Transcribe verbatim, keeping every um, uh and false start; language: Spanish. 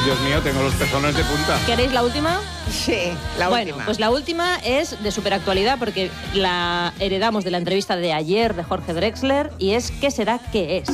Dios mío, tengo los pezones de punta. ¿Queréis la última? Sí, la bueno, última. pues la última es de superactualidad porque la heredamos de la entrevista de ayer de Jorge Drexler y es ¿qué será qué es?